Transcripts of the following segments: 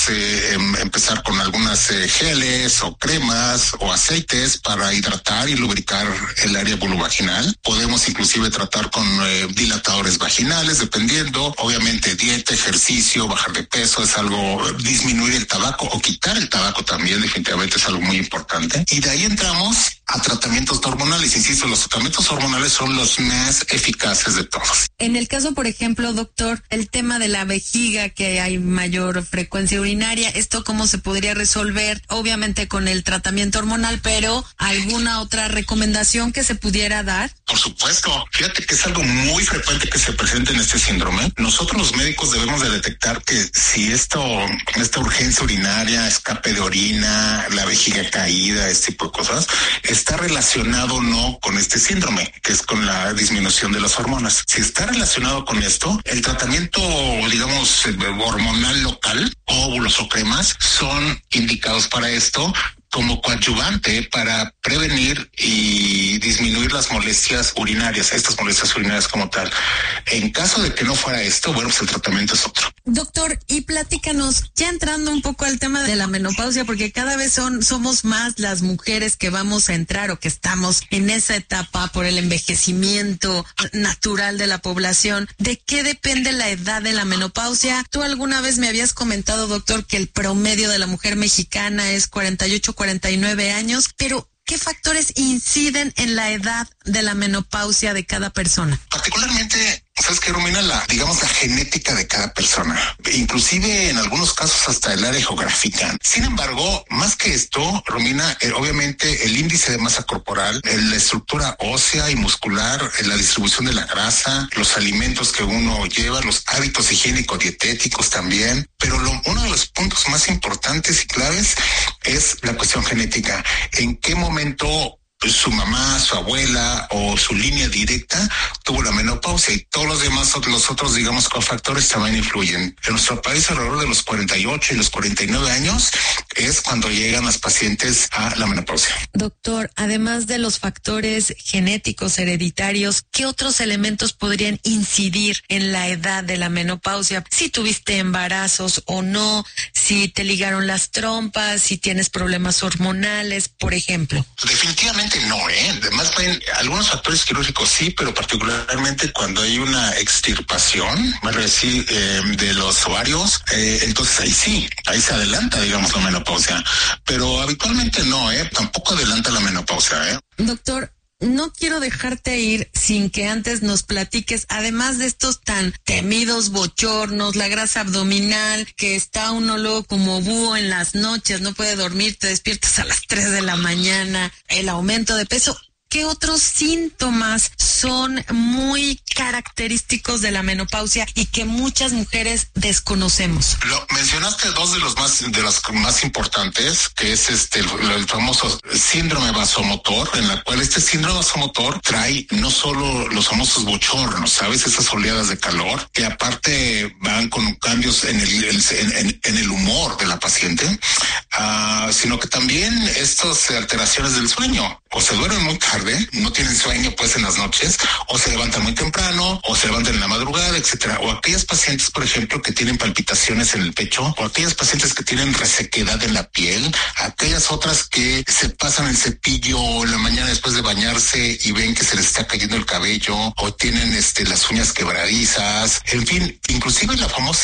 podemos empezar con algunas geles o cremas o aceites para hidratar y lubricar el área vulvovaginal. Podemos inclusive tratar con dilatadores vaginales, dependiendo. Obviamente dieta, ejercicio, bajar de peso es algo, disminuir el tabaco o quitar el tabaco también definitivamente es algo muy importante. Y de ahí entramos a tratamientos hormonales. Insisto, los tratamientos hormonales son los más eficaces de todos. En el caso, por ejemplo, doctor, el tema de la vejiga, que hay mayor frecuencia urinaria, ¿esto cómo se podría resolver? Obviamente con el tratamiento hormonal, pero ¿alguna otra recomendación que se pudiera dar? Por supuesto. Fíjate que es algo muy frecuente que se presente en este síndrome. Nosotros los médicos debemos de detectar que si esta urgencia urinaria, escape de orina, la vejiga caída, este tipo de cosas, está relacionado o no con este síndrome, que es con la disminución de las hormonas. Si está relacionado con esto, el tratamiento, digamos, hormonal local, óvulos o cremas, son indicados para esto como coadyuvante para prevenir y disminuir las molestias urinarias, estas molestias urinarias como tal. En caso de que no fuera esto, bueno, pues el tratamiento es otro. Doctor, y platícanos, ya entrando un poco al tema de la menopausia, porque cada vez somos más las mujeres que vamos a entrar o que estamos en esa etapa por el envejecimiento natural de la población. ¿De qué depende la edad de la menopausia? Tú alguna vez me habías comentado, doctor, que el promedio de la mujer mexicana es 49 años, pero ¿qué factores inciden en la edad de la menopausia de cada persona? Particularmente, ¿sabes qué, Romina? La genética de cada persona, inclusive en algunos casos hasta el área geográfica. Sin embargo, más que esto, Romina, obviamente el índice de masa corporal, la estructura ósea y muscular, la distribución de la grasa, los alimentos que uno lleva, los hábitos higiénico-dietéticos también, pero uno de los puntos más importantes y claves es la cuestión genética. ¿En qué momento su mamá, su abuela o su línea directa tuvo la menopausia? Y todos los demás, los otros, digamos, cofactores también influyen. En nuestro país, alrededor de los 48 y los 49 años es cuando llegan las pacientes a la menopausia. Doctor, además de los factores genéticos hereditarios, ¿qué otros elementos podrían incidir en la edad de la menopausia? Si tuviste embarazos o no, si te ligaron las trompas, si tienes problemas hormonales, por ejemplo. Definitivamente no, Además, algunos factores quirúrgicos sí, pero particularmente cuando hay una extirpación, de los ovarios, entonces ahí se adelanta, digamos, la menopausia. Pero habitualmente no, tampoco adelanta la menopausia, Doctor, no quiero dejarte ir sin que antes nos platiques, además de estos tan temidos bochornos, la grasa abdominal, que está uno luego como búho en las noches, no puede dormir, te despiertas a las 3 de la mañana, el aumento de peso. ¿Qué otros síntomas son muy característicos de la menopausia y que muchas mujeres desconocemos? Mencionaste dos de las más importantes, que es el famoso síndrome vasomotor, en la cual este síndrome vasomotor trae no solo los famosos bochornos, ¿sabes? Esas oleadas de calor, que aparte van con cambios en el humor de la paciente, sino que también estas alteraciones del sueño. O se duermen muy tarde, no tienen sueño pues en las noches, o se levantan muy temprano, o se levantan en la madrugada, etcétera. O aquellas pacientes, por ejemplo, que tienen palpitaciones en el pecho, o aquellas pacientes que tienen resequedad en la piel, aquellas otras que se pasan el cepillo en la mañana después de bañarse y ven que se les está cayendo el cabello, o tienen las uñas quebradizas, en fin, inclusive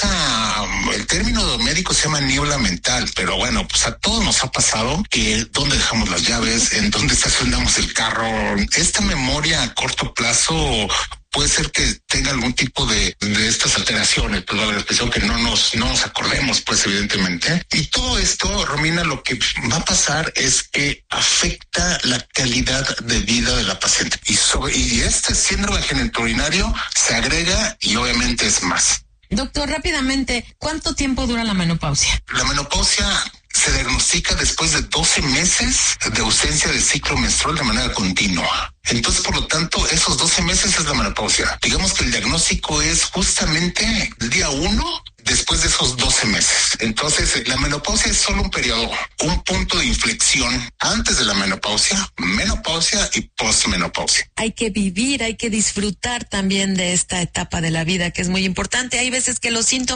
el término médico se llama niebla mental, pero bueno, pues a todos nos ha pasado que dónde dejamos las llaves, en dónde estacionamos el carro. Esta memoria a corto plazo puede ser que tenga algún tipo de estas alteraciones, pues la expresión que no nos acordemos, pues evidentemente. Y todo esto, Romina, lo que va a pasar es que afecta la calidad de vida de la paciente. Y este síndrome genitourinario se agrega y obviamente es más. Doctor, rápidamente, ¿cuánto tiempo dura la menopausia? La menopausia se diagnostica después de 12 meses de ausencia del ciclo menstrual de manera continua. Entonces, por lo tanto, esos 12 meses es la menopausia. Digamos que el diagnóstico es justamente el día 1 después de esos 12 meses. Entonces, la menopausia es solo un periodo, un punto de inflexión antes de la menopausia y postmenopausia. Hay que vivir, hay que disfrutar también de esta etapa de la vida que es muy importante. Hay veces que los síntomas